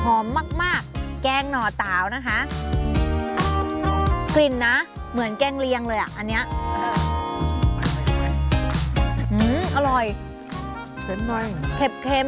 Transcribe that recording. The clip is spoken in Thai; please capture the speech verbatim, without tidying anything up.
หอมมากๆแกงหน่อตาวนะคะ กลิ่นนะเหมือนแกงเลียงเลยอ่ะอันเนี้ยอืมอร่อยเค็มหน่อยเผ็ดเค็ม